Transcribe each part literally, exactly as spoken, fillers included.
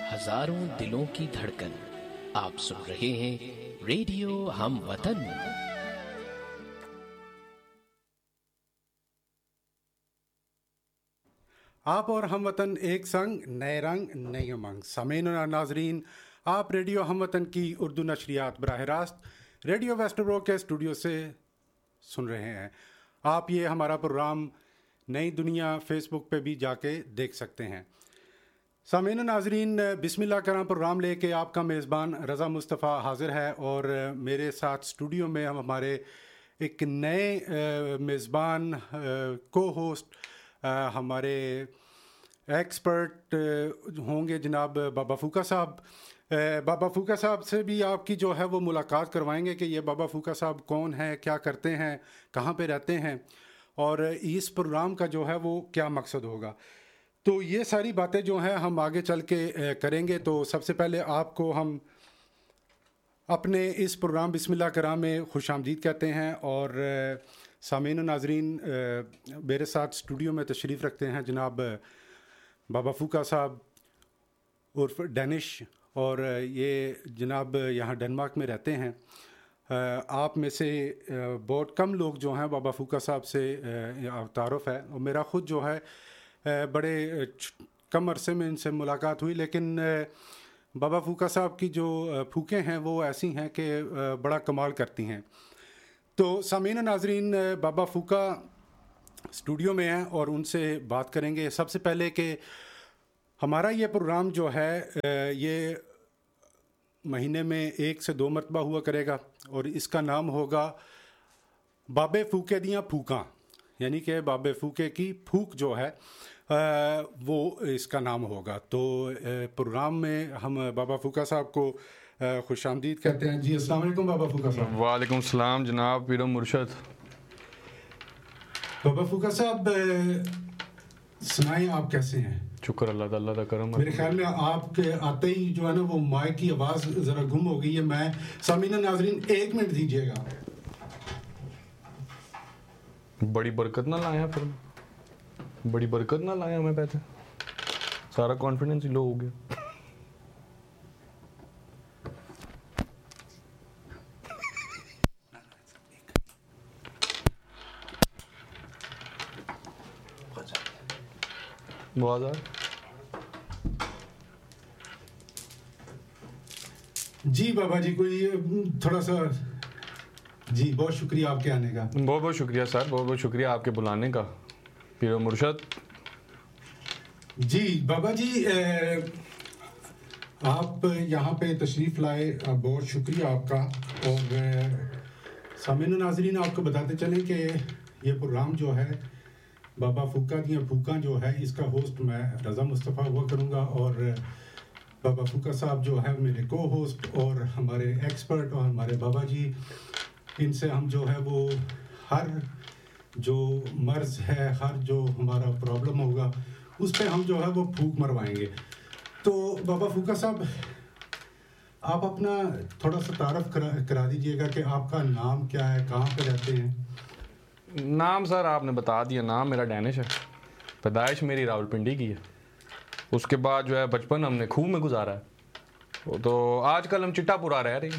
हजारों दिलों की धड़कन। आप सुन रहे हैं रेडियो हम वतन। आप और हम वतन एक संग, नए रंग नई उमंग। सामीन और नाजरीन, आप रेडियो हम वतन की उर्दू नशरियात बराह रास्त रेडियो वेस्टर्ब्रो के स्टूडियो से सुन रहे हैं। आप ये हमारा प्रोग्राम नई दुनिया फेसबुक पे भी जाके देख सकते हैं। सामीन नाजरीन, बिस्मिल्लाह करां प्रोग्राम लेके आपका मेज़बान रज़ा मुस्तफ़ा हाज़िर है और मेरे साथ स्टूडियो में हम हमारे एक नए मेज़बान को होस्ट हमारे एक्सपर्ट होंगे जनाब बाबा फूका साहब। बाबा फूका साहब से भी आपकी जो है वो मुलाकात करवाएंगे कि ये बाबा फूका साहब कौन है, क्या करते हैं, कहाँ पे रहते हैं और इस प्रोग्राम का जो है वो क्या मकसद होगा। तो ये सारी बातें जो हैं हम आगे चल के करेंगे। तो सबसे पहले आपको हम अपने इस प्रोग्राम बिस्मिल्लाह कराम में खुश आमदीद कहते हैं और सामीन नाजरीन, मेरे साथ स्टूडियो में तशरीफ़ रखते हैं जनाब बाबा फूका साहब उर्फ डैनिश, और ये जनाब यहाँ डेनमार्क में रहते हैं। आप में से बहुत कम लोग जो हैं बाबा फूका साहब से तारुफ़ है और मेरा ख़ुद जो है बड़े कम अरसे में इनसे मुलाकात हुई, लेकिन बाबा फूका साहब की जो फूकें हैं वो ऐसी हैं कि बड़ा कमाल करती हैं। तो सामीन नाजरीन, बाबा फूका स्टूडियो में हैं और उनसे बात करेंगे। सबसे पहले कि हमारा ये प्रोग्राम जो है ये महीने में एक से दो मरतबा हुआ करेगा और इसका नाम होगा बाबे फूके दियाँ फूकां, यानी कि बाबे फूके की फूक जो है वो इसका नाम होगा। तो प्रोग्राम में हम बाबा फूका साहब को खुश आमदीद कहते हैं। जी अस्सलाम वालेकुम बाबा फूका साहब। वालेकुम सलाम जनाब पीर मुर्शद। बाबा फूका साहब सुनाएं, आप कैसे हैं? शुक्र अल्लाह ताला का करम। मेरे ख्याल में आपके आते ही जो है ना वो माइक की आवाज़ ज़रा गुम हो गई है। मैं सामीना नाजरीन एक मिनट दीजिएगा। बड़ी बरकत ना लाया, फिर बड़ी बरकत ना लाया मैं पैसे, सारा कॉन्फिडेंस ही लो हो गया। बहुत जी बाबा जी, कोई थोड़ा सा जी बहुत शुक्रिया आपके आने का। बहुत बहुत शुक्रिया सर, बहुत बहुत शुक्रिया आपके बुलाने का पीर मुर्शद। जी बाबा जी, ए, आप यहाँ पे तशरीफ़ लाए, बहुत शुक्रिया आपका। और सामीन नाज़रीन, आपको बताते चलें कि ये प्रोग्राम जो है बाबा फूका दियाँ फूकां जो है, इसका होस्ट मैं रज़ा मुस्तफ़ा हुआ करूँगा और बाबा फूका साहब जो है मेरे को होस्ट और हमारे एक्सपर्ट और हमारे बाबा जी, इनसे हम जो है वो हर जो मर्ज़ है, हर जो हमारा प्रॉब्लम होगा उस पे हम जो है वो फूक मरवाएंगे। तो बाबा फूका साहब, आप अपना थोड़ा सा तारफ़ करा करा दीजिएगा कि आपका नाम क्या है, कहाँ पे रहते हैं? नाम सर आपने बता दिया, नाम मेरा डैनिश है, पैदाइश मेरी रावलपिंडी की है। उसके बाद जो है बचपन हमने खूह में गुजारा है, तो आजकल हम चिट्टापुरा रह रहे हैं।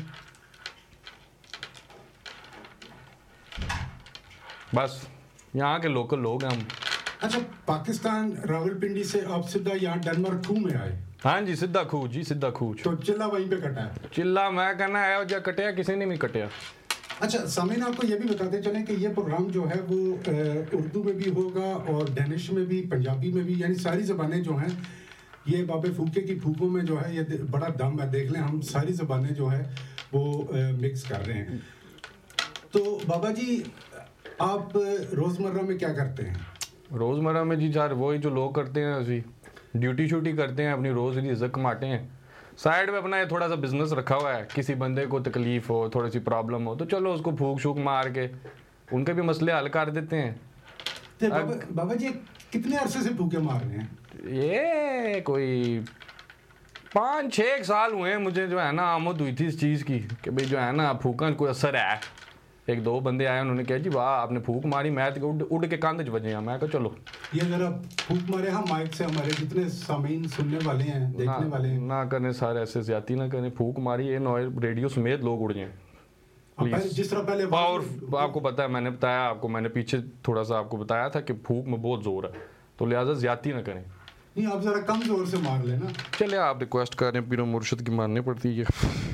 बस यहाँ के लोकल लोग हैं हम। अच्छा, पाकिस्तान रावलपिंडी से आप सीधा यहाँ डेनमार्क खूह में आए? हाँ जी, सीधा खूह जी, सीधा खूह। तो चिल्ला वहीं पे कटा है? चिल्ला मैं कहना है जो कटिया किसी ने नहीं कटिया। अच्छा सामीन, आपको ये भी बताते चलें कि ये प्रोग्राम जो है वो उर्दू में भी होगा और डैनिश में भी, पंजाबी में भी, यानी सारी ज़बानें जो हैं ये बाबे फूके की फूकों में जो है ये बड़ा दम है। देख लें, हम सारी ज़बानें जो है वो मिक्स कर रहे हैं। तो बाबा जी, आप रोज़मर्रा में क्या करते हैं? रोज़मर्रा में जी सर वही जो लोग करते हैं, असी ड्यूटी शूटी करते हैं, अपनी रोज़ की इज्जत कमाते हैं। साइड में अपना ये थोड़ा सा बिजनेस रखा हुआ है, किसी बंदे को तकलीफ हो, थोड़ी सी प्रॉब्लम हो तो चलो उसको फूक शूक मार के उनके भी मसले हल कर देते हैं। तो बाबा, बाबा जी कितने अरसे से फूके मार रहे हैं? ये कोई पाँच छः साल हुए हैं मुझे, जो है ना आमद हुई थी इस चीज़ की कि भाई जो है ना फूका कोई असर है, एक दो बंदे आए उन्होंने कहा जी वाह आपने फूक मारी, मैं तो उड़ उड़ के कंध च बजे हैं। मैं कहा चलो ये अगर आप फूक मारे हम माइक से, हमारे जितने सामीन सुनने वाले हैं देखने ना, वाले हैं ना करें सर, ऐसे ज्यादा ना करें। फूक मारी ये नॉय रेडियो समेत लोग उड़ जाएं पहले, जिस तरह पहले पावर। आपको पता है, मैंने बताया आपको, मैंने पीछे थोड़ा सा आपको बताया था कि फूक में बहुत जोर है, तो लिहाजा ज्यादा ना करें। नहीं आप जरा कम जोर से मार लेना। चले आप रिक्वेस्ट कर रहे हैं, पीरो मुर्शिद की मारनी पड़ती है।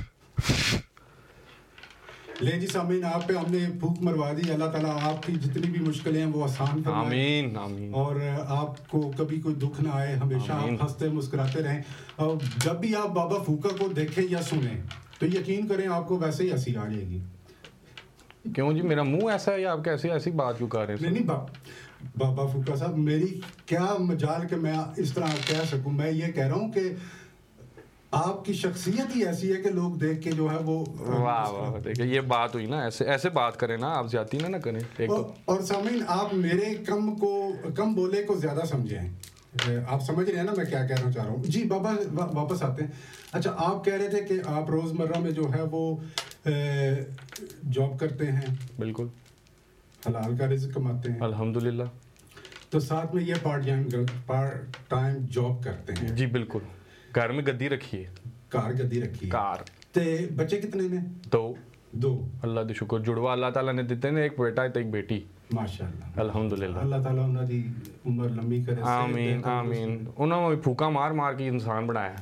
ले जी सामीन, आप पे हमने फूक मरवा दी। अल्लाह ताला आपकी जितनी भी मुश्किलें हैं वो आसान फरमाए, आमीन आमीन। और आपको कभी कोई दुख ना आए, हमेशा आप हंसते मुस्कुराते रहें। और जब भी आप बाबा फूका को देखें या सुने तो यकीन करें आपको वैसे ही हंसी आ जाएगी। क्यों जी, मेरा मुंह ऐसा है या आप कैसे ऐसी बात क्यों कर रहे हैं? नहीं नहीं बा, बाबा फूका साहब, मेरी क्या मजाल के मैं इस तरह कह सकूं। मैं ये कह रहा हूं कि आपकी शख्सियत ही ऐसी है कि लोग देख के जो है वो वाह वाह, देखिए ये बात हुई ना, ऐसे ऐसे बात करें ना आप, ज्यादा ना ना करें एक और, तो। और सामीन आप मेरे कम को कम बोले को ज्यादा समझें। आप समझ रहे हैं ना मैं क्या कहना चाह रहा हूँ जी। बाबा वा, वापस आते हैं। अच्छा, आप कह रहे थे कि आप रोजमर्रा में जो है वो जॉब करते हैं, बिल्कुल हलाल का रिज़्क कमाते हैं, अल्हम्दुलिल्लाह, तो साथ में ये part time part time job करते हैं। जी बिल्कुल। घर में गद्दी रखी है, कार गद्दी रखी है। कार। ते बच्चे कितने ने? दो। दो। अल्लाह दी शुक्र, जुड़वा अल्लाह ताला ने दिते ने, एक बेटा ते एक बेटी। माशाअल्लाह अल्हम्दुलिल्लाह, अल्लाह ताला उन्हां दी उम्र लंबी करे। आमीन आमीन। उन्होंने भी फूका मार मार के इंसान बनाया।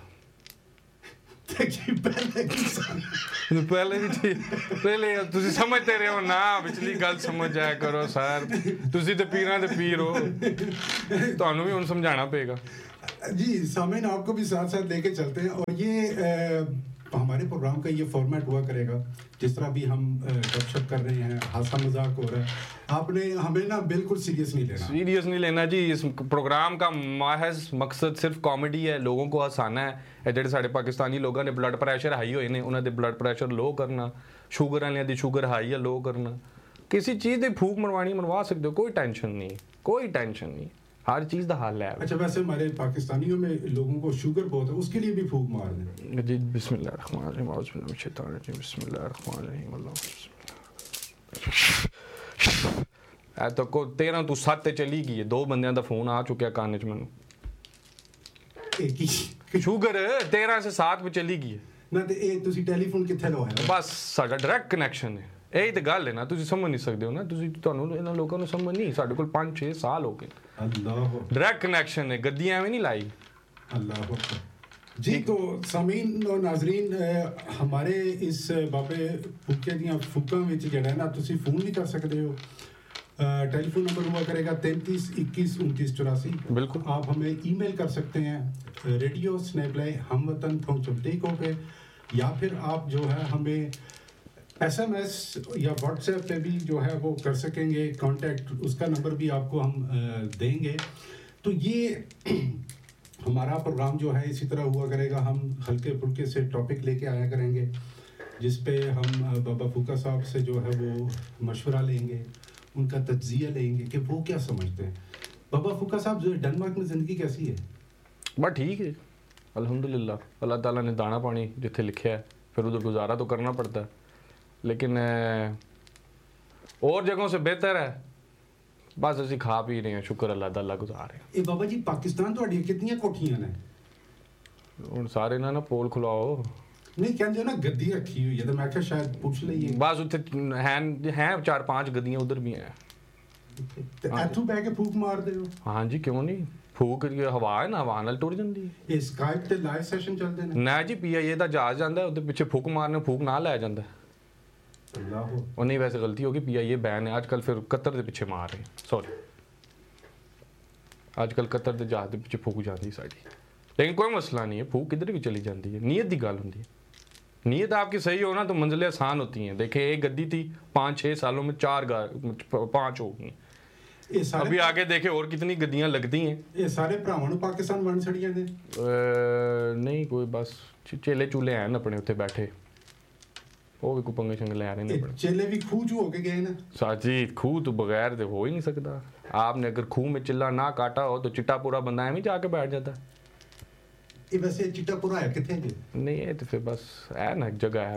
पहले पहले भी थी, पहले तुसी समझते रहे हो ना, पिछली गल समझ जाया करो सर, तुसी ते पीरां दे पीर हो, ਤੁਹਾਨੂੰ भी उन समझाना पेगा जी। सामीन आपको भी साथ साथ लेके चलते हैं, और ये आ, हमारे प्रोग्राम का ये फॉर्मेट हुआ करेगा जिस तरह भी हम गपशप कर रहे हैं, हासा मजाक हो रहा है, आपने हमें ना बिल्कुल सीरियस नहीं लेना। सीरियस नहीं लेना जी। इस प्रोग्राम का महज मकसद सिर्फ कॉमेडी है, लोगों को हसाना है। ਇਹ ਜਿਹੜੇ ਸਾਡੇ ਪਾਕਿਸਤਾਨੀ ਲੋਕਾਂ ਨੇ ਬਲੱਡ ਪ੍ਰੈਸ਼ਰ ਹਾਈ ਹੋਏ ਨੇ, ਉਹਨਾਂ ਦੇ ਬਲੱਡ ਪ੍ਰੈਸ਼ਰ ਲੋ ਕਰਨਾ, ਸ਼ੂਗਰ ਵਾਲਿਆਂ ਦੀ ਸ਼ੂਗਰ ਹਾਈ ਹੈ ਲੋ ਕਰਨਾ। किसी चीज़ ਦੀ फूक मरवानी मरवा सकते हो, कोई टेंशन नहीं, कोई टेंशन नहीं, हर चीज़ का हल है। अच्छा, वैसे हमारे पाकिस्तानियों में लोगों को शुगर बहुत है, उसके लिए भी फूक मार दें जी। बिस्मिल्लाहिर्रहमानिर्रहीम, बिस्मिल्लाहिर्रहमानिर्रहीम, बिस्मिल्लाहिर्रहमानिर्रहीम। ऐ तो को तेरह तू सत्त चली गई है, दो बंदियां दा फोन आ चुका कान च मैनू। शुगर तेरह से सात में चली गई है ना, ते ए तुसी टेलीफोन किथे लवाया? बस साडा डायरेक्ट कनेक्शन है। यही तो गल है ना, तुसी समझ नहीं सकते हो ना, तुसी ਤੁਹਾਨੂੰ ਇਹਨਾਂ ਲੋਕਾਂ ਨੂੰ ਸਮਝ ਨਹੀਂ। ਸਾਡੇ ਕੋਲ पाँच छह साल हो गए, अल्लाह डायरेक्ट कनेक्शन है, गद्दियां एवें नहीं लाई। अल्लाह जी। तो सामीन और नाजरीन, हमारे इस बाबे फूके दियां फूकां विच जेड़ा है ना, तुसी फोन भी कर सकते हो। टेलीफोन नंबर हुआ करेगा तैंतीस इक्कीस उनतीस चौरासी। बिल्कुल। आप हमें ईमेल कर सकते हैं रेडियो स्नैपलाई हमवतन टेको पे, या फिर आप जो है हमें एसएमएस या व्हाट्सएप पे भी जो है वो कर सकेंगे कांटेक्ट, उसका नंबर भी आपको हम देंगे। तो ये हमारा प्रोग्राम जो है इसी तरह हुआ करेगा, हम हल्के फुल्के से टॉपिक लेके आया करेंगे जिस पे हम बाबा फूका साहब से जो है वो मशवरा लेंगे, उनका तज्जिया लेंगे कि वो क्या समझते हैं। बाबा फूका साहब, जो डेनमार्क में ज़िंदगी कैसी है? बस ठीक है अल्हम्दुलिल्लाह, अल्लाह ताला ने दाना पानी जिथे लिखा है, फिर उधर गुजारा तो करना पड़ता है, लेकिन और जगहों से बेहतर है। बस असी खा पी रहे हैं, शुक्र अल्लाह दा, अल्लाह गुजार रहे हैं। ए बाबा जी, पाकिस्तान तो कितनी कोठियां ने? हुण सारे ना ना पोल खुलाओ। नहीं कहते ना गद्दी रखी हुई है, तो मैं क्या शायद पूछ लईए। बस उत्थे हैं हैं चार पांच गद्दियां उधर भी हैं। इथों बह के फूक मार दे हो? हाँ जी, क्यों नहीं। फूक हवा है ना, हवा नाल टुर जांदी है। ये स्काइप ते लाइव सेशन चलदे ने ना जी। पीआईए दा जहाज जांदा है, उधर पीछे फूक मारने, फूक ना लै जांदा है। अल्लाह हो। और नहीं, वैसे गलती होगी, पीआईए बैन है आजकल, फिर कतर दे पीछे मार रहे हैं, सॉरी। आजकल कतर दे जहाज दे पीछे फूक जाती साडी, लेकिन कोई मसला नहीं है, फूक किधर भी चली जाती है, नीयत की गल होंदी है। नीयत आपकी सही हो ना तो मंजिलें आसान होती हैं। देखें, एक गद्दी थी, पाँच छः सालों में चार पाँच हो गई, अभी आगे देखे और कितनी गद्दियां लगती हैं। ये सारे भरावां नूं पाकिस्तान बन छड़ियां ने? नहीं, कोई बस चेले चूले हैं अपने उत्थे बैठे, वो भी कोई पंगे शंगे ले रहे हैं। चेले भी खूह चू होके गए ना? साची, खूह तो बगैर तो हो ही नहीं सकता। आपने अगर खूह में चिल्ला ना काटा हो तो चिट्टापुरा बंदा एवं जाके बैठ जाता है। ये वैसे चिट्टापुरा है किथे जी? नहीं, ये तो फिर बस है ना एक जगह है।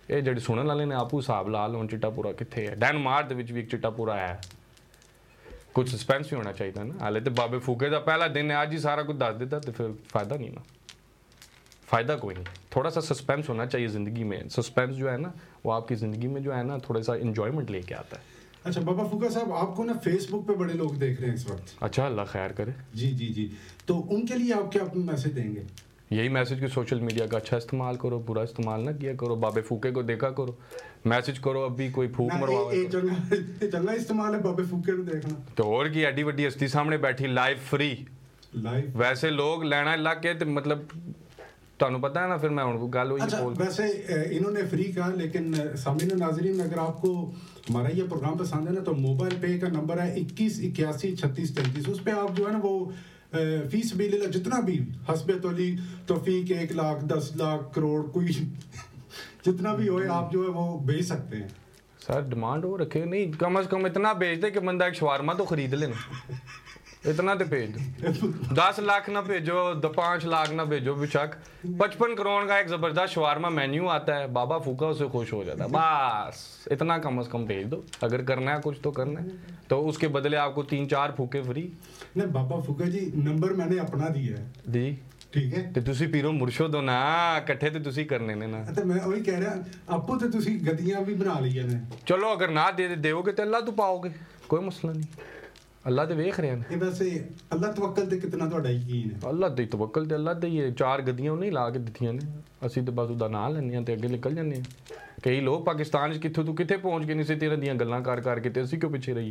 ਇਹ ਜਿਹੜੇ ਸੁਣਨ ਵਾਲੇ ਨੇ ਆਪੂ ਹਿਸਾਬ ਲਾ ਲਓ ਚਿੱਟਾਪੂਰਾ ਕਿੱਥੇ ਹੈ। ਡੈਨਮਾਰਕ ਦੇ ਵਿੱਚ ਵੀ ਇੱਕ ਚਿੱਟਾਪੂਰਾ ਹੈ। ਕੁਝ ਸਸਪੈਂਸ ਵੀ ਹੋਣਾ ਚਾਹੀਦਾ ਨਾ। ਹਾਲੇ ਤੇ ਬਾਬੇ ਫੂਕੇ ਦਾ ਪਹਿਲਾ ਦਿਨ ਹੈ, ਅੱਜ ਹੀ ਸਾਰਾ ਕੁਝ ਦੱਸ ਦਿੱਤਾ तो फिर फ़ायदा नहीं ना, फ़ायदा कोई नहीं। थोड़ा सा सस्पेंस होना चाहिए ज़िंदगी में। सस्पेंस जो है ना वो आपकी ज़िंदगी में जो है ना थोड़ा सा इन्जॉयमेंट लेके आता है। अच्छा बाबा फूका साहब, आपको ना फेसबुक पे बड़े लोग देख रहे हैं इस वक्त। अच्छा, अल्लाह खैर करे। जी जी जी, तो उनके लिए आप क्या मैसेज देंगे? यही मैसेज कि सोशल मीडिया का अच्छा इस्तेमाल करो, बुरा इस्तेमाल ना किया करो। बाबे फूके को देखा करो, मैसेज करो। अभी कोई फूक मरवावे चंगा इस्तेमाल है बाबे फूके को देखना। तो और की एडी वड्डी हस्ती सामने बैठी लाइव फ्री लाइव। वैसे लोग लेना लग के मतलब ਤੁਹਾਨੂੰ पता है ना, फिर मैं उनको गल हुई। अच्छा वैसे इन्होंने फ्री कहा, लेकिन सामने नाजरीन अगर आपको हमारा ये प्रोग्राम पसंद है ना तो मोबाइल पे का नंबर है इक्कीस इक्यासी छत्तीस तैंतीस, उस पर आप जो है ना वो फीस भी ले लो जितना भी हस्बे तोली तौफीक एक लाख दस लाख करोड़ कोई जितना भी हो आप जो है वो भेज सकते हैं। सर डिमांड हो रखे नहीं, कम से कम इतना भेज दे कि बंदा एक शवारमा तो खरीद लेना। इतना तो भेज दो। दस लाख ना भेजो, दो पाँच लाख ना भेजो, बेशक पचपन करोड़ का एक जबरदस्त शवारमा मेन्यू आता है, बाबा फूका उससे खुश हो जाता है। बस इतना कम से कम भेज दो। अगर करना है कुछ तो करना है तो उसके बदले आपको तीन चार फूके फ्री। नहीं बाबा फूका जी नंबर मैंने अपना दिया है जी, ठीक है। ਤੇ ਤੁਸੀਂ ਪੀਰੋ ਮੁਰਸ਼ਦ ਹੋ ਨਾ, ਇਕੱਠੇ ਤੇ ਤੁਸੀਂ ਕਰਨੇ ਨੇ ਨਾ। ਤੇ ਮੈਂ ਉਹੀ ਕਹਿ ਰਿਹਾ ਆਪੋ ਤੇ ਤੁਸੀਂ ਗਦੀਆਂ ਵੀ ਬਣਾ ਲਈਆਂ ਨੇ। ਚਲੋ ਅਗਰ ਨਾ ਦੇ ਦੇਵੋਗੇ ਤੇ ਅੱਲਾ ਤੋਂ ਪਾਓਗੇ, ਕੋਈ ਮਸਲਾ ਨਹੀਂ। ਅੱਲਾ ਤੇ ਵੇਖ ਰਿਹਾ ਨੇ। ਇਹ ਵੈਸੇ ਅੱਲਾ ਤਵੱਕਲ ਤੇ ਕਿੰਨਾ ਤੁਹਾਡਾ ਯਕੀਨ ਹੈ? ਅੱਲਾ ਤੇ ਤਵੱਕਲ ਤੇ ਅੱਲਾ ਤੇ ਹੀ। ਚਾਰ ਗਦੀਆਂ ਉਹਨੇ ਲਾ ਕੇ ਦਿੱਤੀਆਂ ਨੇ, ਅਸੀਂ ਤੇ ਬਸ ਉਹਦਾ ਨਾਂ ਲੈਂਦੇ ਹਾਂ ਤੇ ਅੱਗੇ ਨਿਕਲ ਜਾਂਦੇ ਹਾਂ। ਕਈ ਲੋਕ ਪਾਕਿਸਤਾਨ 'ਚ ਕਿੱਥੋਂ ਤੋਂ ਕਿੱਥੇ ਪਹੁੰਚ ਗਏ ਨੇ ਇਸੇ ਤਰ੍ਹਾਂ ਦੀਆਂ ਗੱਲਾਂ ਕਰ ਕਰਕੇ, ਤੇ ਅਸੀਂ ਕਿਉਂ ਪਿੱਛੇ ਰਹੀਏ?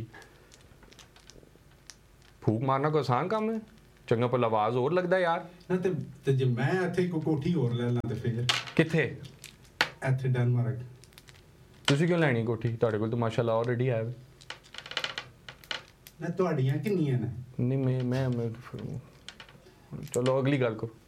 ਫੂਕ ਮਾਰਨਾ ਕੋਈ ਆਸਾਨ ਕੰਮ ਹੈ? ਚੰਗਾ ਭਲਾ ਆਵਾਜ਼ ਹੋਰ ਲੱਗਦਾ ਯਾਰ ਨਾ। ਤੇ ਤੇ ਜੇ ਮੈਂ ਇੱਥੇ ਕੋ ਕੋਠੀ ਹੋਰ ਲੈ ਲਾਂ ਤੇ ਫਿਰ ਕਿੱਥੇ? ਇੱਥੇ ਡੈਨਮਾਰਕ। ਤੁਸੀਂ ਕਿਉਂ ਲੈਣੀ ਕੋਠੀ? ਤੁਹਾਡੇ ਕੋਲ ਤਾਂ ਮਾਸ਼ਾਅੱਲਾ ਆਲਰੇਡੀ ਹੈ। ਨਾ ਤੁਹਾਡੀਆਂ ਕਿੰਨੀਆਂ ਨੇ? ਨਹੀਂ ਮੈਂ ਮੈਂ ਚਲੋ ਅਗਲੀ ਗੱਲ ਕਰੋ।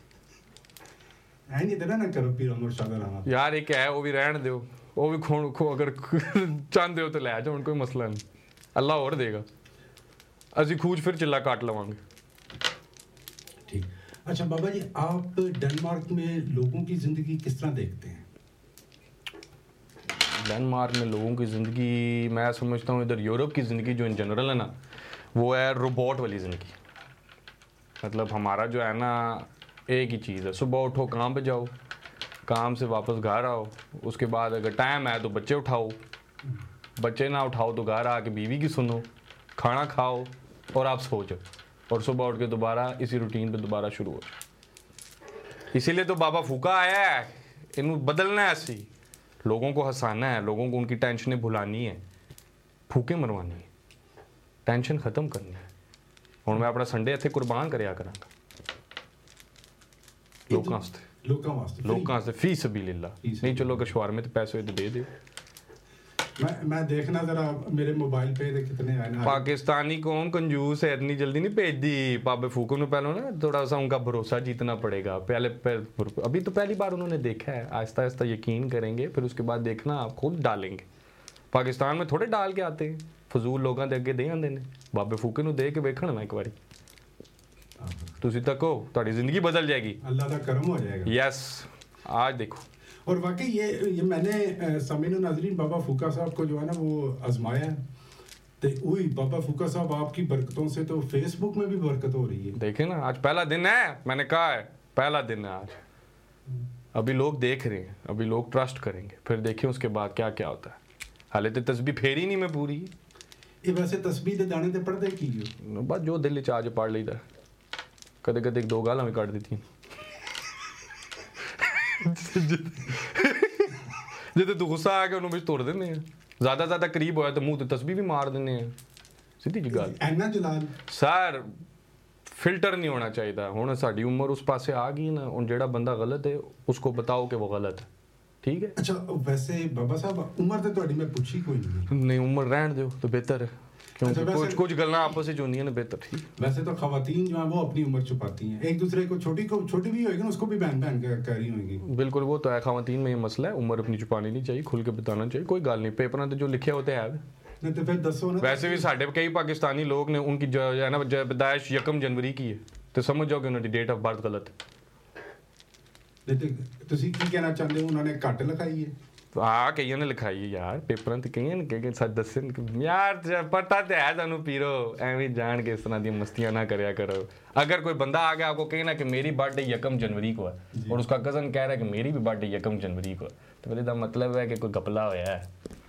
ਐ ਨਹੀਂ ਤੇ ਨਾ ਕਰੋ ਪੀਰ ਅਮਰ ਸ਼ਾਹ ਦਾ ਯਾਰ ਇੱਕ ਹੈ ਉਹ ਵੀ ਰਹਿਣ ਦਿਓ, ਉਹ ਵੀ ਖੋਣ ਖੋ ਅਗਰ ਚਾਹੁੰਦੇ ਹੋ ਤਾਂ ਲੈ ਜਾਓ, ਕੋਈ ਮਸਲਾ ਨਹੀਂ। ਅੱਲਾ ਹੋਰ ਦੇਗਾ, ਅਸੀਂ ਖੂਜ ਫਿਰ चिल्ला काट लवांगे। ठीक। अच्छा बाबा जी आप डेनमार्क में लोगों की ज़िंदगी किस तरह देखते हैं? डेनमार्क में लोगों की ज़िंदगी मैं समझता हूँ इधर यूरोप की ज़िंदगी जो इन जनरल है ना वो है रोबोट वाली ज़िंदगी। मतलब हमारा जो है ना एक ही चीज़ है, सुबह उठो काम पे जाओ, काम से वापस घर आओ, उसके बाद अगर टाइम है तो बच्चे उठाओ, बच्चे ना उठाओ तो घर आके बीवी की सुनो, खाना खाओ और आप सो जाओ, और सुबह उठ के दोबारा इसी रूटीन पे दोबारा शुरू हो। इसीलिए तो बाबा फूका आया है, इन्हें बदलना है। ऐसी लोगों को हंसाना है, लोगों को उनकी टेंशनें भुलानी है, फूके मरवानी है, टेंशन ख़त्म करनी है। और मैं अपना संडे इत्थे कुर्बान करया करांगा लोकां वास्ते, लोकां वास्ते लोकां वास्ते फी सबीलिल्लाह। नहीं चलो अगर शवारमे ते पैसे होए तो दे दियो। मैं मैं देखना जरा मेरे मोबाइल पे दे कितने आए ना। पाकिस्तानी कौम कंजूस है, इतनी जल्दी नहीं भेजती। बाबे फूको ने पहले ना थोड़ा सा उनका भरोसा जीतना पड़ेगा पहले, पहले अभी तो पहली बार उन्होंने देखा है, आहिस्ता आहिस्ता यकीन करेंगे, फिर उसके बाद देखना आप खुद डालेंगे। पाकिस्तान में थोड़े डाल के आते हैं, फजूल लोगों के अगे दे आते हैं। बाबे फूके ਨੂੰ ਦੇ ਕੇ ਵੇਖਣ ਨਾ ਇੱਕ ਵਾਰੀ ਤੁਸੀਂ ਤੱਕੋ, ਤੁਹਾਡੀ ਜ਼ਿੰਦਗੀ बदल जाएगी, अल्लाह का करम हो जाएगा। यस आज देखो। और वाकई ये ये मैंने समीन नाजरीन बाबा फूका साहब को जो है ना वो आजमाया है, तो वही बाबा फूका साहब आपकी बरकतों से तो फेसबुक में भी बरकत हो रही है। देखे ना आज पहला दिन है, मैंने कहा है पहला दिन है आज। अभी लोग देख रहे हैं, अभी लोग ट्रस्ट करेंगे, फिर देखिए उसके बाद क्या क्या होता है। हाले तो तस्बीह फेरी नहीं मैं पूरी। ये वैसे तस्बीह दे दाने ते पढ़ते की हो? बस जो दिल च आज पढ़ लीदा, कदे कदे एक दो गालां भी कट दी जिते तू गुस्सा आ गया उन्होंने तोड़ देने हैं, ज्यादा ज्यादा करीब होया तो मुंह ते तस्बीह भी मार देने हैं, सीधी जी गल। ऐना जलाल सर फिल्टर नहीं होना चाहिए। हुण साडी उम्र उस पासे आ गई ना, हुण जेड़ा बंदा गलत है उसको बताओ कि वो गलत है, ठीक है। अच्छा वैसे बाबा साहब उम्र तो तुहाडी मैं पूछी कोई नहीं। नहीं उम्र रहन दो तो बेहतर है, क्योंकि अच्छा, कुछ कुछ गल्लां आपस में होंदियां ने बेहतर। ठीक वैसे तो खवातीन जो है वो अपनी उम्र छुपाती हैं, एक दूसरे को छोटी को छोटी भी होगी ना उसको भी बहन बहन कह रही होंगी। बिल्कुल वो तो है, खवातीन में ये मसला है, उम्र अपनी छुपानी नहीं चाहिए, खुल के बताना चाहिए, कोई गल नहीं। पेपरां ते जो लिखे होते है नहीं तो फिर दसो ना। वैसे भी साढ़े कई पाकिस्तानी लोग ने उनकी जो है ना पैदाइश यकम जनवरी की है, तो समझ जाओ कि उन्होंने डेट ऑफ बर्थ गलत है। नहीं तो तुसी की कहना चाहते हो उन्होंने घट लिखाई है? हाँ कई ने लिखाई है यार पेपर तो कई ने कई सच दस यार पता तो है सानू पीरो एवं जान के इस तरह दी मस्तियां ना करया करो। अगर कोई बंदा आ गया आपको कहना कि मेरी बर्थडे यकम जनवरी को है और उसका कज़न कह रहा है कि मेरी भी बर्थडे यकम जनवरी को है तो फिर इसका मतलब है कि कोई गपला होया है।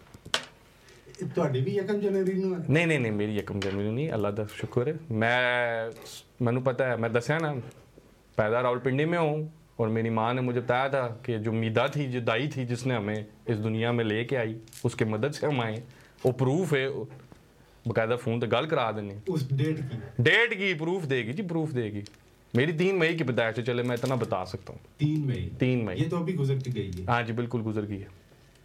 ਤੁਹਾਡੀ ਵੀ ਯਕਮ ਜਨਵਰੀ ਨੂੰ ਹੈ? नहीं नहीं नहीं मेरी यकम जनवरी नहीं अल्लाह का शुक्र है। मैं मैनू पता है मैं दसिया ना पैदा रावलपिंडी में हूँ और मेरी माँ ने मुझे बताया था कि जो मीदा थी जो दाई थी जिसने हमें इस दुनिया में लेके आई उसके मदद से हम आए वो प्रूफ है बाकायदा फ़ोन तो गल करा देने उस डेट की डेट की प्रूफ देगी जी प्रूफ देगी। मेरी तीन मई की पैदाइश है चले मैं इतना बता सकता हूँ। तीन मई तीन मई ये तो अभी गुजर के गई है। हाँ जी बिल्कुल गुजर गई है।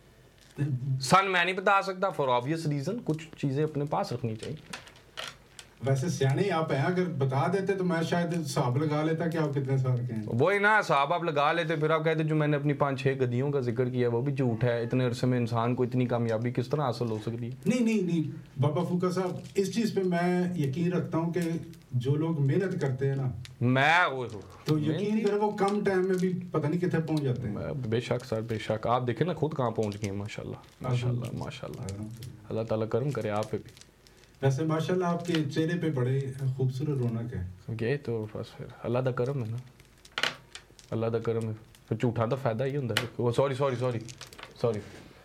सन मैं नहीं बता सकता फॉर ऑब्वियस रीज़न कुछ चीज़ें अपने पास रखनी चाहिए। वैसे सियाने आप हैं अगर बता देते तो मैं शायद हिसाब लगा लेता कि आप कितने साल के हैं। वही ना हिसाब आप लगा लेते फिर आप कहते जो मैंने अपनी पांच छह गद्दियों का जिक्र किया वो भी झूठ है। इतने अरसे में इंसान को इतनी कामयाबी किस तरह हासिल हो सकती है? नहीं नहीं नहीं बाबा फूका साहब इस चीज़ पे मैं यकीन रखता हूँ कि जो लोग मेहनत करते हैं ना मैं वो तो यकीन करो वो कम टाइम में भी पता नहीं कितने पहुँच जाते हैं। बेशक सर बेशक आप देखें ना खुद कहाँ पहुँच गए हैं माशाल्लाह माशाल्लाह माशाल्लाह अल्लाह ताला करम करे आप पे भी। वैसे माशाल्लाह आपके चेहरे पे बड़े खूबसूरत रौनक है। ये तो बस फिर अल्लाह दा करम है ना अल्लाह दा करम है फिर झूठा तो फायदा ही होंदा है। वो सॉरी सॉरी सॉरी सॉरी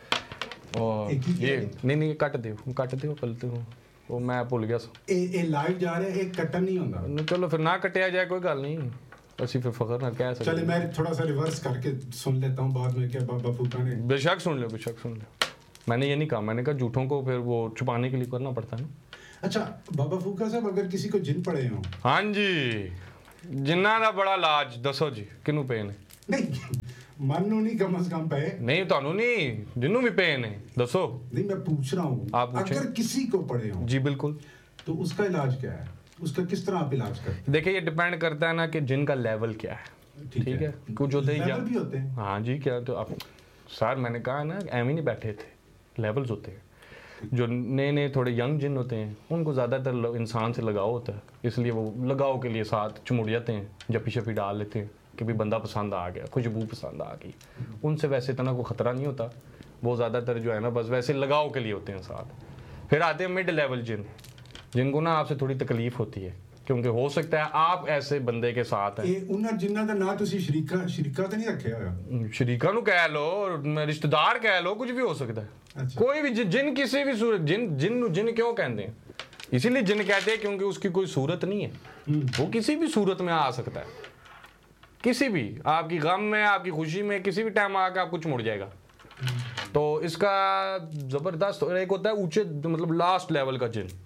और ये नहीं नहीं कट दो कट दो पलते हो वो मैं भुल गया सा ए ए लाइव जा रहे एक कट्टा नहीं होंदा। चलो फिर ना कटिया जाए कोई गल नहीं ਅਸੀਂ फिर फखर ना कह सकते। चले मैं थोड़ा सा रिवर्स करके सुन लेता हूँ बाद में क्या बाबा फूका ने। बेशक सुन लो बेशक सुन लो मैंने ये नहीं कहा मैंने कहा झूठों को फिर वो छुपाने के लिए करना पड़ता है ना। अच्छा बाबा फूका साहब अगर किसी को जिन पड़े हो हाँ जी जिन्ना दा बड़ा इलाज दसो जी किनू पे ने नहीं मन नू नहीं कम से कम पे नहीं ਤੁਹਾਨੂੰ नहीं जिन्नू भी पे ने दसो। नहीं मैं पूछ रहा हूँ आप पूछें। अगर किसी को पड़े हो जी बिल्कुल तो उसका इलाज क्या है उसका किस तरह आप इलाज करते हैं? देखिए ये डिपेंड करता है ना कि जिन का लेवल क्या है ठीक है कुछ होते हैं लेवल भी होते हैं। हाँ जी क्या तो आप सर मैंने कहा ना एम ही नहीं बैठे थे लेवल्स होते हैं। जो नए नए थोड़े यंग जिन होते हैं उनको ज़्यादातर इंसान से लगाव होता है इसलिए वो लगाव के लिए साथ चुमुड़ जाते हैं जपी शपी डाल लेते हैं कि भी बंदा पसंद आ गया खुशबू पसंद आ गई। उनसे वैसे इतना कोई ख़तरा नहीं होता वो ज़्यादातर जो है ना बस वैसे लगाव के लिए होते हैं साथ। फिर आते हैं मिड लेवल जिन जिनको ना आपसे थोड़ी तकलीफ होती है क्योंकि हो सकता है आप ऐसे बंदे के साथ हैं। ਇਹ ਉਹਨਾਂ ਜਿਨ੍ਹਾਂ ਦਾ ਨਾਂ ਤੁਸੀਂ ਸ਼ਰੀਕਾ ਸ਼ਰੀਕਾ ਤਾਂ ਨਹੀਂ ਰੱਖਿਆ ਹੋਇਆ? शरीका नु कह लो रिश्तेदार कह लो कुछ भी हो सकता है। अच्छा। कोई भी जि- जिन किसी भी सूरत जिन जिन नु जिन क्यों कहते हैं इसीलिए जिन कहते हैं क्योंकि उसकी कोई सूरत नहीं है वो किसी भी सूरत में आ सकता है किसी भी आपकी गम में आपकी खुशी में किसी भी टाइम आकर आपको चुमुड़ जाएगा। तो इसका जबरदस्त एक होता है ऊंचे मतलब लास्ट लेवल का जिन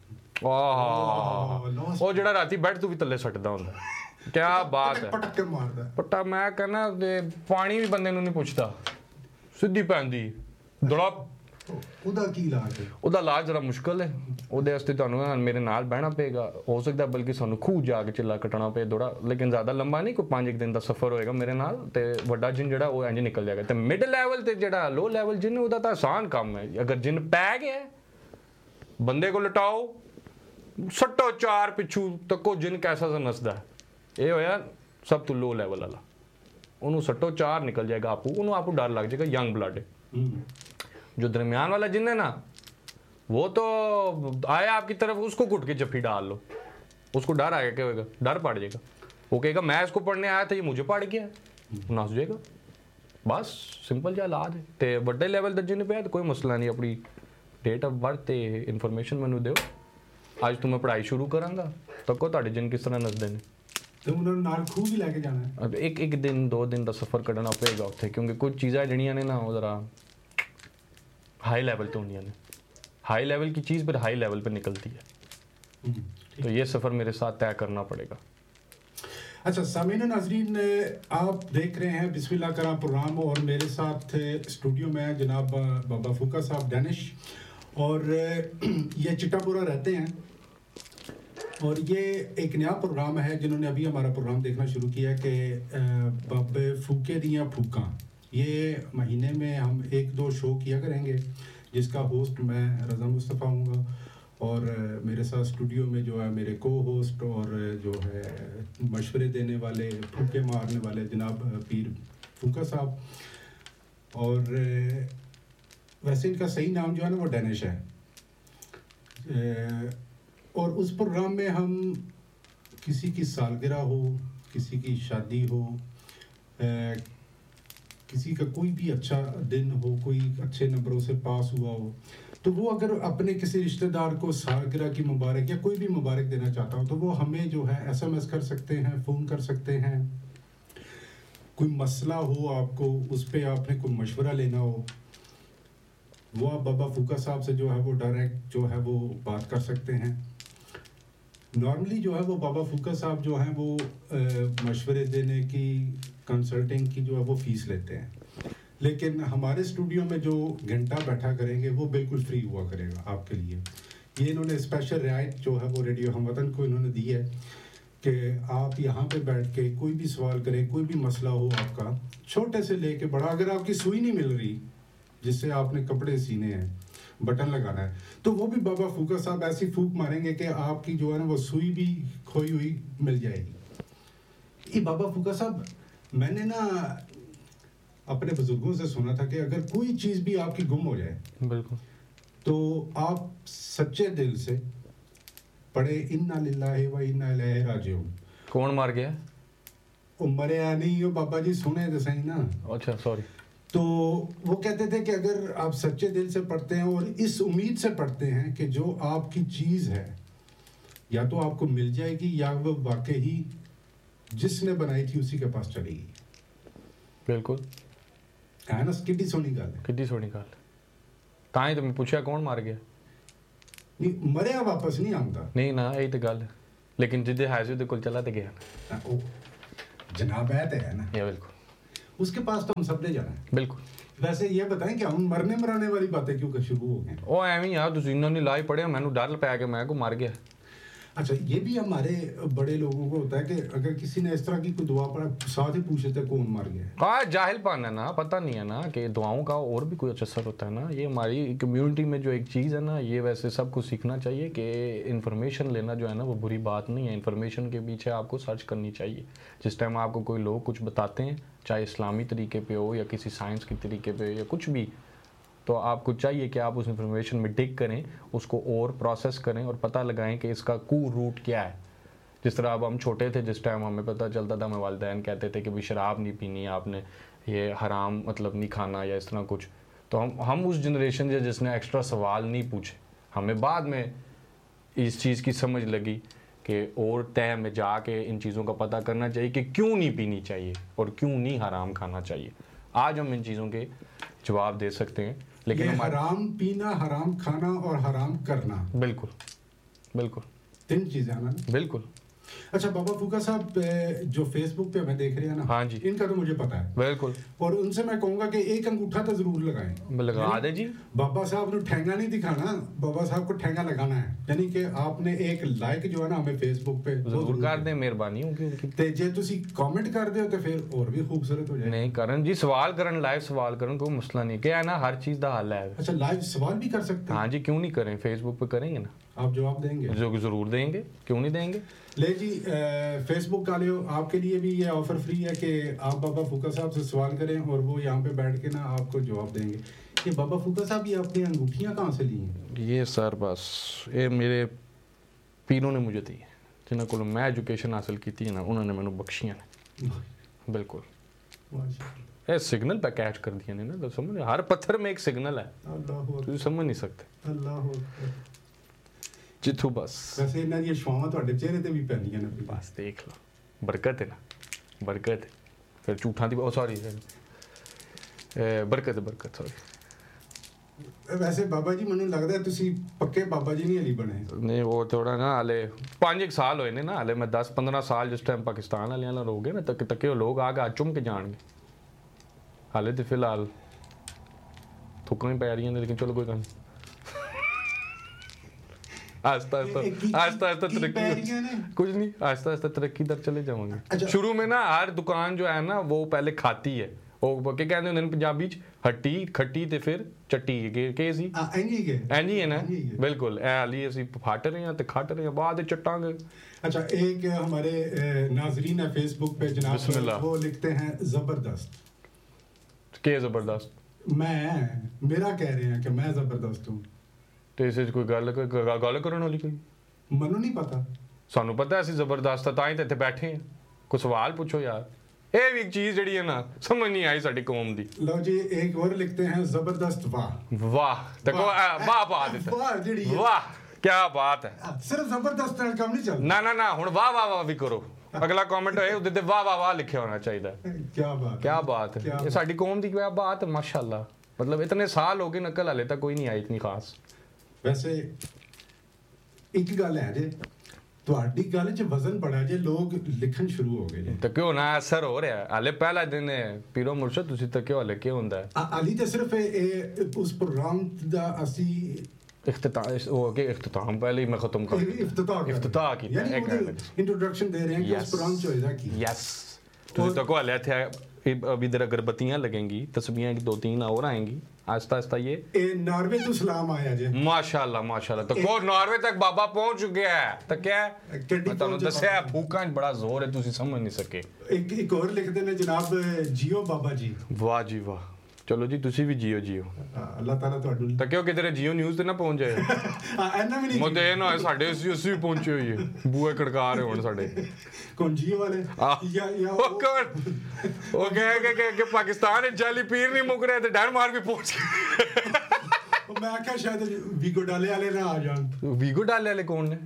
ਉਹ ਜਿਹੜਾ ਰਾਤੀ ਬੈੱਡ ਤੋਂ ਵੀ ਥੱਲੇ ਸੱਟਦਾ ਹੁੰਦਾ ਕੀ ਬਾਤ ਹੈ ਪਟਕੇ ਮਾਰਦਾ ਪੱਟਾ ਮੈਂ ਕਹਿੰਦਾ ਪਾਣੀ ਵੀ ਬੰਦੇ ਨੂੰ ਨਹੀਂ ਪੁੱਛਦਾ ਸਿੱਧੀ ਪੈਂਦੀ ਦੜਪ ਉਹਦਾ ਕੀ ਇਲਾਜ ਹੈ? ਉਹਦਾ ਇਲਾਜ ਜਰਾ ਮੁਸ਼ਕਲ ਹੈ ਉਹਦੇ ਵਾਸਤੇ ਤੁਹਾਨੂੰ ਮੇਰੇ ਨਾਲ ਬਹਿਣਾ ਪਏਗਾ ਹੋ ਸਕਦਾ ਬਲਕਿ ਸਾਨੂੰ ਖੂਹ ਜਾ ਕੇ ਚਿੱਲਾ ਕੱਟਣਾ ਪਏ ਥੋੜਾ ਲੇਕਿਨ ਜ਼ਿਆਦਾ ਲੰਬਾ ਨਹੀਂ ਕੋਈ ਪੰਜ ਇੱਕ ਦਿਨ ਦਾ ਸਫ਼ਰ ਹੋਏਗਾ ਮੇਰੇ ਨਾਲ ਤੇ ਵੱਡਾ ਜਿਨ ਜਿਹੜਾ ਉਹ ਇੰਜ ਨਿਕਲ ਜਾਏਗਾ ਤੇ ਮਿਡ ਲੈਵਲ ਤੇ ਜਿਹੜਾ ਲੋ ਲੈਵਲ ਜਿਨ ਉਹਦਾ ਤਾਂ ਆਸਾਨ ਕੰਮ ਹੈ ਅਗਰ ਜਿਨ ਪੈ ਗਿਆ ਬੰਦੇ को ਲਟਾਓ सट्टो चार पिछू तको जिन कैसा सा नसदा ये होया सब तो लो लेवल वाला उन्होंने सट्टो चार निकल जाएगा आपको उन्होंने आपको डर लग जाएगा यंग ब्लड जो दरमियान वाला जिन है ना वो तो आया आपकी तरफ उसको घुट के जफ्फी डाल लो उसको डर आएगा क्या होगा डर पड़ जाएगा वो कहेगा मैं इसको पढ़ने आया था ये मुझे पढ़ गया नस जाएगा बस सिंपल जा इलाज है तो बड़े लेवल तक जिन पे तो कोई मसला नहीं अपनी डेट ऑफ बर्थ इन्फॉर्मेशन मैनू दो ਅੱਜ ਤੋਂ ਮੈਂ ਪੜ੍ਹਾਈ ਸ਼ੁਰੂ ਕਰਾਂਗਾ ਤੱਕੋ ਤੁਹਾਡੇ ਜਿਨ ਕਿਸ ਤਰ੍ਹਾਂ ਨਸਦੇ ਨੇ ਤੇ ਉਹਨਾਂ ਨੂੰ ਨਾਲ ਖੂਹ ਵੀ ਲੈ ਕੇ ਜਾਣਾ ਹੈ। ਇੱਕ ਇੱਕ ਦਿਨ ਦੋ ਦਿਨ ਦਾ ਸਫ਼ਰ ਕੱਢਣਾ ਪਏਗਾ ਉੱਥੇ ਕਿਉਂਕਿ ਕੁਝ ਚੀਜ਼ਾਂ ਜਿਹੜੀਆਂ ਨੇ ਨਾ ਉਹ ਜ਼ਰਾ हाई लेवल पे होनी है हाई लेवल की चीज़ फिर हाई लेवल पे निकलती है तो ये सफ़र मेरे साथ तय करना पड़ेगा। अच्छा सामीन नाजरीन आप देख रहे हैं बिस्मिल्लाह करा प्रोग्राम और मेरे साथ स्टूडियो में जनाब बाबा फूका साहब डैनिश और ये चिट्टापुरा रहते हैं और ये एक नया प्रोग्राम है जिन्होंने अभी हमारा प्रोग्राम देखना शुरू किया कि बाबे फूके दियाँ फूका ये महीने में हम एक दो शो किया करेंगे जिसका होस्ट मैं रज़ा मुस्तफ़ा हूँगा और मेरे साथ स्टूडियो में जो है मेरे को होस्ट और जो है मशवरे देने वाले फूके मारने वाले जनाब पीर फूका साहब और वैसे इनका सही नाम जो है ना वो डैनिश है। ए, और उस प्रोग्राम में हम किसी की सालगिरह हो, किसी की शादी हो, ए, किसी का कोई भी अच्छा दिन हो, कोई अच्छे नंबरों से पास हुआ हो, तो वो अगर अपने किसी रिश्तेदार को सालगिरह की मुबारक या कोई भी मुबारक देना चाहता हो तो वो हमें जो है एसएमएस कर सकते हैं, फ़ोन कर सकते हैं। कोई मसला हो आपको, उस पर आपने कोई मशवरा लेना हो, वो आप बाबा फूका साहब से जो है वो डायरेक्ट जो है वो बात कर सकते हैं। नॉर्मली जो है वो बाबा फूका साहब जो हैं वो मशवरे देने की, कंसल्टिंग की जो है वो फ़ीस लेते हैं, लेकिन हमारे स्टूडियो में जो घंटा बैठा करेंगे वो बिल्कुल फ्री हुआ करेगा आपके लिए। ये इन्होंने स्पेशल रियायत जो है वो रेडियो हमवतन को इन्होंने दी है कि आप यहाँ पे बैठ के कोई भी सवाल करें, कोई भी मसला हो आपका, छोटे से लेके बड़ा, अगर आपकी सुई नहीं मिल रही जिससे आपने कपड़े सीने हैं, बटन लगाना है, तो वो भी बाबा फूका साहब ऐसी फूक मारेंगे कि आपकी जो है ना वो सुई भी खोई हुई मिल जाएगी। ये बाबा फूका साहब, मैंने ना अपने बुजुर्गों से सुना था कि अगर कोई चीज़ भी आपकी गुम हो जाए, बिल्कुल, तो आप सच्चे दिल से पढ़े इन्ना लिल्लाहि व इन्ना इलैहि राजिऊन। कौन मार गया? वो मरे नहीं हो बाबा जी, सुने तो सही ना। अच्छा, सॉरी। तो वो कहते थे कि अगर आप सच्चे दिल से पढ़ते हैं और इस उम्मीद से पढ़ते हैं कि जो आपकी चीज़ है या तो आपको मिल जाएगी या वो वाकई ही जिसने बनाई थी उसी के पास चलेगी। बिल्कुल है ना, कितनी सोनी गल है, कितनी सोनी गल। तां तो मैं पूछा कौन मार गया। नहीं, मरिया वापस नहीं आता। नहीं ना, यही तो गल है, लेकिन जिदे है से कोल चला तो गया ना। ओ जनाब है तो है ना। ये बिल्कुल, उसके पास तो हम सब ले जाना है। बिल्कुल। वैसे ये बताएं कि हम मरने मराने वाली बातें क्यों शुरू हो गए? ओ एवं यार, तुम इन्होंने लाई पढ़िया, मैंने डर पै के मैं को मर गया। अच्छा, ये भी हमारे बड़े लोगों को होता है कि अगर किसी ने इस तरह की कोई दुआ पढ़ा, साथ ही पूछे थे कौन मर गया। हाँ, जाहिल पान है ना, पता नहीं है ना कि दुआओं का और भी कोई असर होता है ना। ये हमारी कम्युनिटी में जो एक चीज़ है ना, ये वैसे सबको सीखना चाहिए कि इन्फॉर्मेशन लेना जो है ना वो बुरी बात नहीं है। इन्फॉर्मेशन के पीछे आपको सर्च करनी चाहिए। जिस टाइम आपको कोई लोग कुछ बताते हैं, चाहे इस्लामी तरीके पे हो या किसी साइंस के तरीके पे या कुछ भी, तो आपको चाहिए कि आप उस इन्फॉर्मेशन में डिग करें, उसको और प्रोसेस करें और पता लगाएं कि इसका कू रूट क्या है। जिस तरह अब हम छोटे थे, जिस टाइम हमें पता चलता था, हमें वालिदैन कहते थे कि भाई शराब नहीं पीनी, आपने ये हराम मतलब नहीं खाना या इस तरह कुछ, तो हम हम उस जनरेशन से जिसने एक्स्ट्रा सवाल नहीं पूछे। हमें बाद में इस चीज़ की समझ लगी कि और तय में जाके इन चीज़ों का पता करना चाहिए कि क्यों नहीं पीनी चाहिए और क्यों नहीं हराम खाना चाहिए। आज हम इन चीज़ों के जवाब दे सकते हैं, लेकिन हराम पीना, हराम खाना और हराम करना, बिल्कुल बिल्कुल तीन चीजें हैं ना। बिल्कुल। अच्छा बाबा फूका साहब जो फेसबुक पे हमें देख रहे हैं ना, हाँ जी, इनका तो मुझे पता है। बिल्कुल। और उनसे मैं कहूंगा कि एक अंगूठा तो जरूर लगाएं। लगा दे जी। बाबा साहब ने ठेंगा नहीं दिखाना, बाबा साहब को ठेंगा लगाना है। यानी कि आपने एक लाइक जो है ना हमें फेसबुक पे जरूर कर दें, मेहरबानी होगी उनकी। ते जे तुसी कमेंट कर दे तो फिर और भी खूबसूरत हो जाए। नहीं करन जी, सवाल करन, लाइव सवाल करन, कोई मसला नहीं। क्या है ना, हर चीज का हल है। अच्छा, लाइव सवाल भी कर सकते हैं? हाँ जी, क्यों नहीं करें, फेसबुक पे करेंगे ना। आप जवाब देंगे? जो जरूर देंगे, क्यों नहीं देंगे। ले जी, फेसबुक का लियो, आपके लिए भी ये ऑफर फ्री है कि आप बाबा फूका साहब से सवाल करें और वो यहाँ पे बैठ के ना आपको जवाब देंगे। ये बाबा फूका साहब, ये अपनी अंगूठियाँ कहाँ से ली हैं? ये सर बस ये मेरे पीरों ने मुझे दी, जिन्होंने को मैं एजुकेशन हासिल की थी ना, उन्होंने मैंने बख्शियाँ ने। बिल्कुल, ये सिग्नल पे कैच कर दिया ने ना, तो समझ, हर पत्थर में एक सिग्नल है, तुम समझ नहीं सकते। अल्लाह जिथू बस वैसे इन्हां दी छावां तुहाडे चेहरे ते भी पैंदियां ने। बस देख लो, बरकत है ना, बरकत है। फिर झूठा दी, ओ सॉरी, बरकत है, बरकत, सॉरी। वैसे बाबा जी मैनूं लगदा है तुसीं पक्के बाबा जी नहीं हली बने। नहीं, वो थोड़ा ना हाले पांच एक साल होए ने ना, हाले मैं दस पंद्रह साल जिस टाइम पाकिस्तान वाले नाल हो गए ना, तक तके लोग आ के चुम के जाणगे। हाले तो फिलहाल थुक्कण पै रही ने, लेकिन चलो कोई गल। आस्ता आस्ता आस्ता आस्ता तरक्की, कुछ नहीं, आस्ता आस्ता तरक्की दर चले जाओगे। अच्छा। शुरू में ना हर दुकान जो है ना वो पहले खाती है, वो क्या कहते हैं पंजाबी च, हट्टी खट्टी ते फिर चट्टी के के सी एंजी के एंजी है ना, बिल्कुल। ए हाली ਅਸੀਂ ਫਟ ਰਹੇ ਹਾਂ ਤੇ ਖੱਟ ਰਹੇ ਹਾਂ, ਬਾਅਦ ਚਟਾਂਗੇ। अच्छा, एक हमारे नाजरीन है फेसबुक पे जनाब, वो लिखते हैं जबरदस्त। के जबरदस्त? मैं मेरा कह रहे हैं कि मैं जबरदस्त हूँ ਤੇ ਇਸ ਵਿੱਚ ਕੋਈ ਗੱਲ ਕੋਈ ਗ- ਗੱਲ ਕਰਨ ਵਾਲੀ ਕੋਈ मनु नहीं पता ਸਾਨੂੰ ਪਤਾ ਅਸੀਂ ਜ਼ਬਰਦਸਤ ਆ, ਤਾਂ ਹੀ ਤਾਂ ਇੱਥੇ ਬੈਠੇ ਆ। ਕੋਈ ਸਵਾਲ ਪੁੱਛੋ ਯਾਰ। ਇਹ ਵੀ ਇੱਕ ਚੀਜ਼ ਜਿਹੜੀ ਹੈ ਨਾ ਸਮਝ ਨਹੀਂ ਆਈ ਸਾਡੀ ਕੌਮ ਦੀ। लो जी एक और लिखते हैं जबरदस्त वाह ਵਾਹ ਦੇਖੋ ਵਾਹ। ਵਾਹ ਪਾ ਦਿੱਤਾ। वाह ਜਿਹੜੀ है ਵਾਹ ਕੀ ਬਾਤ ਹੈ। सिर्फ जबरदस्त नाल काम नहीं चलता ਨਾ ਨਾ ਨਾ ਹੁਣ ਵਾਹ ਵਾਹ ਵਾਹ ਵੀ ਕਰੋ। ਅਗਲਾ ਕਮੈਂਟ ਹੋਏ ਉਹਦੇ ਤੇ ਵਾਹ ਵਾਹ ਵਾਹ ਲਿਖਿਆ ਹੋਣਾ ਚਾਹੀਦਾ। क्या बात क्या बात है, क्या ये बात। साड़ी कौम दी क्या बात है माशाल्लाह। मतलब इतने साल हो गए नकल हाले तक कोई नहीं आई इतनी खास। वैसे एक गल है जे ਤੁਹਾਡੀ ਗੱਲ 'ਚ ਵਜ਼ਨ ਬੜਾ ਜੇ ਲੋਕ ਲਿਖਣ ਸ਼ੁਰੂ ਹੋ ਗਏ ਜੇ तो क्यों ना असर हो रहा है हाले पहला दिन है पीरो मुर्शद तुसी तो क्यों हाले क्या होता है। ਆ- ਅਲੀ ਤੇ ਸਿਰਫ ਇਹ ਇਹ ਉਸ ਪ੍ਰੋਗਰਾਮ ਦਾ ਅਸੀਂ इख्तिताम वो के इख्तिताम पहले ही मैं खत्म कर ਇਫਤਤਾਹ ਕਰ इफ्तिताह की ਯਾਨੀ ਇੰਟਰੋਡਕਸ਼ਨ ਦੇ ਰਹੇ ਹਾਂ ਕਿ ਉਸ ਪ੍ਰੋਗਰਾਮ 'ਚ ਹੋਏਗਾ ਕੀ यस तुसी तो को हाले थे अभी इधर अगरबत्तियां लगेंगी तस्बीहां की दो तीन और आएंगी आहिस्ता आहिस्ता ये ਇਹ ਨਾਰਵੇ ਤੋਂ ਸਲਾਮ ਆਇਆ ਜੇ माशाल्लाह माशाल्लाह तो को नॉर्वे तक बाबा पहुंच चुके हैं तो क्या है गड्डी मैं ਤੁਹਾਨੂੰ पहुंच ਦੱਸਿਆ ਫੂਕਾਂ 'ਚ ਬੜਾ ਜ਼ੋਰ ਹੈ ਤੁਸੀਂ ਸਮਝ ਨਹੀਂ ਸਕੇ। ਇੱਕ ਇੱਕ ਹੋਰ ਲਿਖਦੇ ਨੇ ਜਨਾਬ ਜੀਓ ਬਾਬਾ ਜੀ ਵਾਹ ਜੀ ਵਾਹ ਚਲੋ ਜੀ ਤੁਸੀਂ ਵੀ ਜੀਓ ਜੀਓ ਹਾਂ, ਅੱਲਾਹ ਤਾਲਾ ਤੁਹਾਨੂੰ ਤਾਂ ਕਿਉਂ ਕਿਧਰੇ ਜੀਓ ਨਿਊਜ਼ ਤੇ ਨਾ ਪਹੁੰਚ ਜਾਏ। ਹਾਂ ਇਹਨਾਂ ਵੀ ਨਹੀਂ ਮੁੱਦੇ ਇਹ ਨਾ ਹੋਏ ਸਾਡੇ ਅਸੀਂ ਅਸੀਂ ਵੀ ਪਹੁੰਚੇ ਹੋਈਏ ਬੂਏ ਖੜਕਾ ਰਹੇ ਹੋਣ ਸਾਡੇ। ਕੌਣ ਜੀਓ ਵਾਲੇ ਆਹ। ਜਾਂ ਜਾਂ ਉਹ ਕੌਣ ਉਹ ਕਹੇ ਕਿ ਕਿ- ਕਿ ਪਾਕਿਸਤਾਨ ਵਿੱਚ ਜਾਲੀ ਪੀਰ ਨਹੀਂ ਮੁੱਕ ਰਹੇ ਤੇ ਡੈਨਮਾਰਕ ਵੀ ਪਹੁੰਚ ਗਏ। ਉਹ ਮੈਂ ਆਖਿਆ ਸ਼ਾਇਦ ਵੀਗੋ ਡਾਲੇ ਵਾਲੇ ਨਾ ਆ ਜਾਣ ਵੀਗੋ ਡਾਲੇ ਵਾਲੇ ਕੌਣ ਨੇ